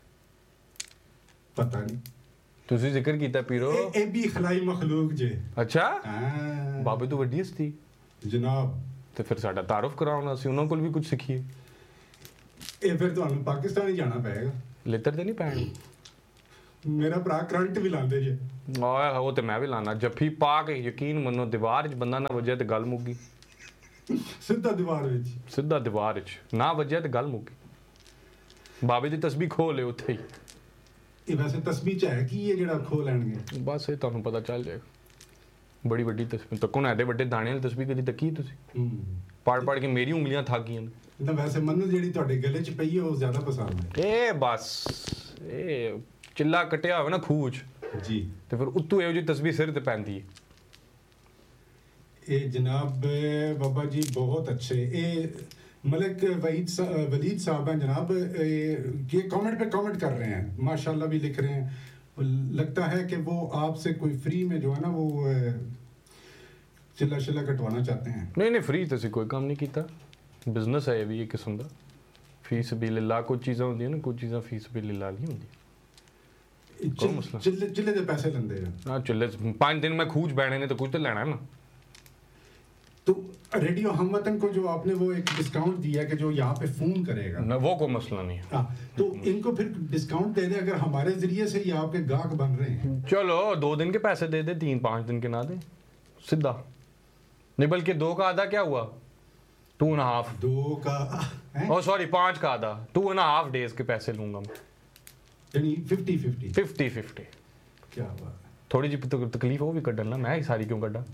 ਪਤਾ ਨਹੀਂ ਤੁਸੀਂ ਜ਼ਿਕਰ ਕੀਤਾ ਪੀਰੋ। ਇਹ ਇਹ ਵੀ ਖਲਾਈ ਮਖਲੂਕ ਜੇ ਅੱਛਾ ਹਾਂ ਬਾਬੇ ਤੋਂ ਵੱਡੀ ਹਸਤੀ ਜਨਾਬ ਤੇ ਫਿਰ ਸਾਡਾ ਤਾਰਫ ਕਰਾਉਣਾ ਅਸੀਂ ਉਹਨਾਂ ਕੋਲ ਵੀ ਕੁਝ ਸਿੱਖੀਏ। ਇਹ ਫਿਰ ਤੁਹਾਨੂੰ ਪਾਕਿਸਤਾਨ ਹੀ ਜਾਣਾ ਪਏਗਾ ਲਿੱਤਰ ਤੇ ਨਹੀਂ ਪੈਣੀ। ਮੇਰਾ ਭਰਾ ਕਰੰਟ ਵੀ ਲਾਉਂਦੇ ਜੇ ਓਏ ਉਹ ਤੇ ਮੈਂ ਵੀ ਲਾਣਾ ਜੱਫੀ ਪਾ ਕੇ ਯਕੀਨ ਮੰਨੋ ਦੀਵਾਰ 'ਚ ਬੰਦਾ ਨਾ ਵੱਜਿਆ ਤੇ ਗੱਲ ਮੁੱਕ ਗਈ। ਸਿੱਧਾ ਦੀਵਾਰ ਵਿੱਚ ਸਿੱਧਾ ਦੀਵਾਰ 'ਚ ਨਾ ਵੱਜਿਆ ਤੇ ਗੱਲ ਮੁੱਕ ਗਈ। ਬਾਬੇ ਦੀ ਤਸਬੀਹ ਖੋ ਲੇ ਉੱਥੇ ਹੀ। ਇਹ ਵੈਸੇ ਤਸਬੀਹ ਚ ਹੈ ਕੀ ਇਹ ਜਿਹੜਾ ਖੋ ਲੈਣਗੇ ਬਸ ਇਹ ਤੁਹਾਨੂੰ ਪਤਾ ਚੱਲ ਜਾਏਗਾ। ਬੜੀ ਵੱਡੀ ਤਸਬੀਹ ਤਾਂ ਕੋਣ ਐਡੇ ਵੱਡੇ ਦਾਣੇ ਵਾਲੀ ਤਸਬੀਹ ਕਦੀ ਤੱਕੀ ਤੁਸੀਂ ਹੂੰ ਪੜ ਪੜ ਕੇ ਮੇਰੀ ਉਂਗਲੀਆਂ ਥੱਕ ਗਈਆਂ ਨੇ। ਨਾ ਵੈਸੇ ਮੈਨੂੰ ਜਿਹੜੀ ਤੁਹਾਡੇ ਗਲੇ 'ਚ ਪਈ ਹੈ ਉਹ ਜ਼ਿਆਦਾ ਪਸੰਦ ਹੈ ਇਹ ਬਸ ਇਹ ਚਿੱਲਾ ਕਟਿਆ ਹੋਵੇ ਨਾ ਖੂਹ 'ਚ ਜੀ ਤੇ ਫਿਰ ਉੱਤੋਂ ਇਹੋ ਜਿਹੀ ਤਸਬੀਹ ਸਿਰ ਤੇ ਪੈਂਦੀ ਹੈ। ਇਹ ਜਨਾਬ ਬਾਬਾ ਜੀ ਬਹੁਤ अच्छे ਇਹ मलिक वहीद सा, वलीद साहब हैं जनाब ये कमेंट पे कमेंट कर रहे हैं माशाल्लाह भी लिख रहे हैं लगता है कि वो आपसे कोई फ्री में जो है ना वो चिल्ला चिल्ला कटवाना चाहते हैं नहीं नहीं फ्री तो ਅਸੀਂ ਕੋਈ ਕੰਮ ਨਹੀਂ ਕੀਤਾ ਬਿਜ਼ਨਸ ਹੈ ਇਹ ਵੀ ਇੱਕ ਕਿਸਮ ਦਾ ਫੀਸ ਵੀ ਲਿਲਾ ਕੁਝ ਚੀਜ਼ਾਂ ਹੁੰਦੀਆਂ ਨੇ ਕੁਝ ਚੀਜ਼ਾਂ ਫੀਸ ਵੀ ਲਿਲਾ ਨਹੀਂ ਹੁੰਦੀ। ਕੋਈ ਮਸਲਾ चिल्ले चिल्ले दे पैसे लेंदे हैं ਨਾ ਚੁੱਲੇ ਪੰਜ ਦਿਨ ਮੈਂ ਖੂਜ ਬੈਣੇ ਨੇ ਤਾਂ ਕੁਝ ਤਾਂ ਲੈਣਾ ਨਾ। तो रेडियो हमवतन को जो आपने वो एक डिस्काउंट दिया कि जो यहाँ पे फोन करेगा ना वो कोई मसला नहीं है। हाँ तो इनको फिर डिस्काउंट दे दे अगर हमारे जरिए से ये आपके गाहक बन रहे हैं चलो दो दिन के पैसे दे दे तीन पाँच दिन के ना दे सीधा नहीं बल्कि दो का आधा क्या हुआ टू एंड हाफ दो का ओ सॉरी पाँच का आधा टू एंड हाफ डेज के पैसे लूंगा मैं यानी फिफ्टी फिफ्टी फिफ्टी फिफ्टी क्या बात है थोड़ी जी तकलीफ वो भी कटना मैं ही सारी क्यों कटा।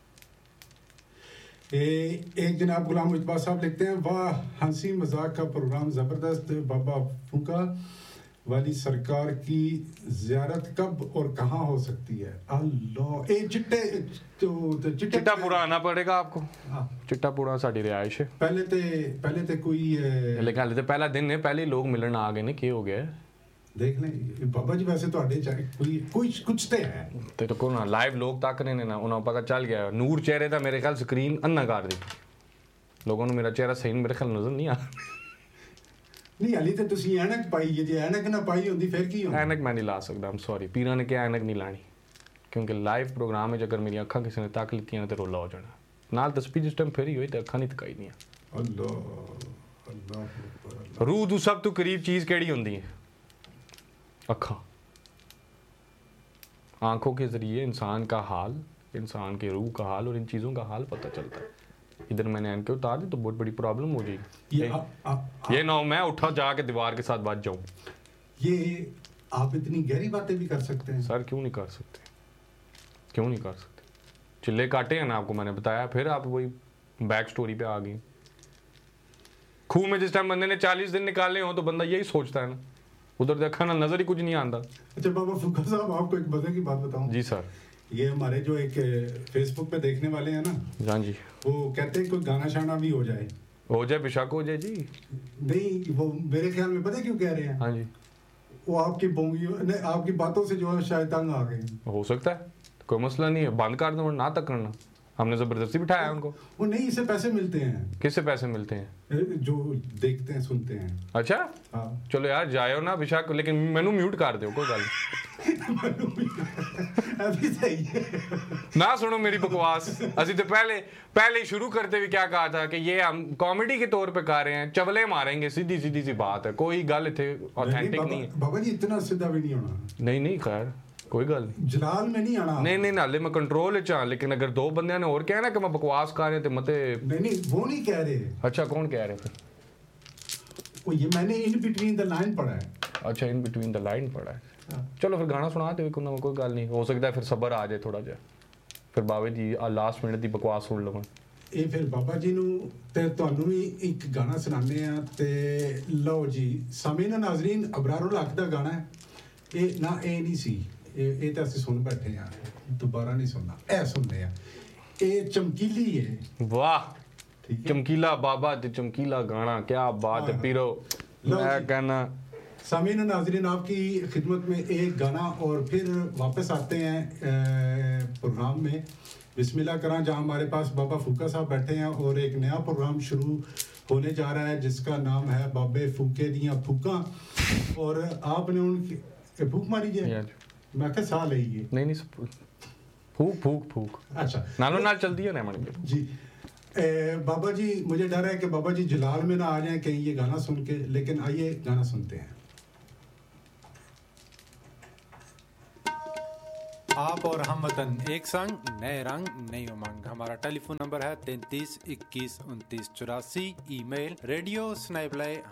ए, एक जनाब गुलाम मुजबा साहब लिखते हैं वाह हंसी मजाक का प्रोग्राम ज़बरदस्त बाबा फूका वाली सरकार की ज़ियारत कब और कहाँ हो सकती है अल्लाह ए चिट्टे तो, तो चिट्टे चिट्टा पूरा आना पड़ेगा आपको। हाँ चिट्टा पूरा साड़ी रिहाइश है पहले ते पहले ते कोई ए, लेकिन हाले तो पहला दिन है पहले ही लोग मिलन आ गए ने क्या हो गया है। देख लें बाबा जी वैसे ਤੁਹਾਡੇ ਚਾਹੇ ਕੋਈ ਕੁਝ ਕੁਝ ਤੇ ਹੈ ਤੇ ਕੋ ਨਾ ਲਾਈਵ ਲੋਕ ਤੱਕ ਨੇ ਨਾ ਉਹਨਾਂ ਨੂੰ ਪਤਾ ਚੱਲ ਗਿਆ ਨੂਰ ਚਿਹਰੇ ਦਾ ਮੇਰੇ ਖਿਆਲ ਸਕਰੀਨ ਅੰਨਾ ਕਰ ਦਿੱਤੀ ਲੋਕਾਂ ਨੂੰ ਮੇਰਾ ਚਿਹਰਾ ਸਹੀ ਮੇਰੇ ਖਿਆਲ ਨਜ਼ਰ ਨਹੀਂ ਆ ਨਹੀਂ ਹਲੀ ਤੇ ਤੁਸੀਂ ਐਨਕ ਪਾਈ ਹੈ ਜੇ ਐਨਕ ਨਾ ਪਾਈ ਹੁੰਦੀ ਫਿਰ ਕੀ ਹੁੰਦਾ ਐਨਕ ਮੈਂ ਨਹੀਂ ਲਾ ਸਕਦਾ ਆਮ ਸੌਰੀ ਪੀਰਾਂ ਨੇ ਕਿਹਾ ਐਨਕ ਨਹੀਂ ਲਾਣੀ ਕਿਉਂਕਿ ਲਾਈਵ ਪ੍ਰੋਗਰਾਮ ਵਿੱਚ ਅਗਰ ਮੇਰੀਆਂ ਅੱਖਾਂ ਕਿਸੇ ਨੇ ਤੱਕ ਲਿੱਤੀਆਂ ਤੇ ਰੋਲਾ ਹੋ ਜਾਣਾ ਨਾਲ ਤਸਬੀਹ ਜਿਸ ਟਾਈਮ ਫੇਰੀ ਹੋਈ ਤੇ ਅੱਖਾਂ ਨਹੀਂ ਤਕਾਈ ਦੀਆਂ। ਅੱਲਾਹ ਅੱਲਾਹ ਰੂਹ ਤੋਂ ਸਭ ਤੋਂ ਕਰੀਬ ਚੀਜ਼ ਕਿਹੜੀ ਹੁੰਦੀ ਹੈ अखा आंखों के जरिए इंसान का हाल इंसान के रूह का हाल और इन चीज़ों का हाल पता चलता है। इधर मैंने एनके उतार दी तो बहुत बड़ी प्रॉब्लम हो जाएगी। ये, आ, आ, आ, ये ना हो मैं उठा जाके दीवार के साथ बात जाऊँ। ये आप इतनी गहरी बातें भी कर सकते हैं सर क्यों नहीं कर सकते क्यों नहीं कर सकते चिल्ले काटे हैं ना आपको मैंने बताया फिर आप वही बैक स्टोरी पे आ गई। खूह में जिस टाइम बंदे ने चालीस दिन निकाले हो तो बंदा यही सोचता है ना उधर देखा ना नजर ही कुछ नहीं आता। अच्छा बाबा फूका साहब आपको एक मजे की बात बताऊं जी सर ये हमारे जो एक फेसबुक पे देखने वाले हैं ना, हाँ जी, वो कहते हैं कोई गाना शाना भी हो जाए, हो जाए बेशक हो जाए जी। नहीं वो मेरे ख्याल में पता है क्यों कह रहे हैं? हाँ जी, वो आपकी बोंगियों नहीं, आपकी बातों से जो है शायद तंग आ गए। हो सकता है, कोई मसला नहीं है, बंद कर दो ना तक करना, हमने जबरदस्ती बिठाया उनको। वो नहीं, इससे पैसे मिलते हैं। किससे पैसे मिलते हैं? जो देखते हैं सुनते हैं। अच्छा हाँ चलो यार जाओ ना बेशक, लेकिन मैनू म्यूट कर दो, कोई गल अभी सही है ना सुनो मेरी बकवास। असि तो पहले पहले ही शुरू करते हुए क्या कहा था कि ये हम कॉमेडी के तौर पे कर रहे हैं, चवले मारेंगे, सीधी सीधी सी बात है, कोई गल इथे ऑथेंटिक नहीं है। बाबा जी इतना सीधा भी नहीं होना। नहीं नहीं खैर कोई गल नहीं, जलाल में नहीं आना। नहीं नहीं नाले मैं कंट्रोल च हां, लेकिन अगर दो बंदे ने और कहना कि मैं बकवास कर रहे थे मते। नहीं नहीं वो नहीं कह रहे। अच्छा कौन कह रहे थे? वो ये मैंने इन बिटवीन द लाइन पढ़ा है। अच्छा इन बिटवीन द लाइन पढ़ा है। चलो फिर गाना सुना दो कोई कोई गल नहीं, हो सकता है फिर सबर आ जाए थोड़ा जा, फिर बावे जी लास्ट मिनट दी बकवास सुन लवां। ਇਹ ਫਿਰ ਬਾਬਾ ਜੀ ਨੂੰ ਤੇ ਤੁਹਾਨੂੰ ਵੀ ਇੱਕ ਗਾਣਾ ਸੁਣਾਉਂਦੇ ਆ ਤੇ ਲਓ ਜੀ ਸਾਮੀਨਾ ਨਾਜ਼ਰੀਨ, ਅਬਰਾਰੁਲ ਹਕ ਦਾ ਗਾਣਾ ਹੈ ਇਹ ਨਾ, ਇਹ ਨਹੀਂ ਸੀ ਇਹ ਇਹ ਤਾਂ ਅਸੀਂ ਸੁਣ ਬੈਠੇ ਆ, ਦੁਬਾਰਾ ਨਹੀਂ ਸੁਣਨਾ, ਇਹ ਸੁਣਦੇ ਆ। ਇਹ ਚਮਕੀਲੀ ਹੈ। वाह चमकीला बाबा ते चमकीला गाना, क्या बात है पीरो। मैं कहना सामीना नाज़रीन आपकी खिदमत में एक गाना और फिर वापस आते हैं प्रोग्राम में। बिस्मिल्लाह करा, जहाँ हमारे पास बाबा फूका साहब बैठे हैं और एक नया प्रोग्राम शुरू होने जा रहा है जिसका नाम है बाबे फूके दियाँ फूका, और आपने उनकी फूक मारी जाए, मैं क्या साल है ये? नहीं नहीं फूक फूक फूक अच्छा नालो नाल चल दिया ना मन जी। ए, बाबा जी मुझे डर है कि बाबा जी जलाल में ना आ जाएं कहीं ये गाना सुन के, लेकिन आइए गाना सुनते हैं। आप और हम वतन एक संग, नए रंग नई उमंग। हमारा टेलीफोन नंबर है तैंतीस इक्कीस उनतीस चौरासी। Email radio स्नाइपलाई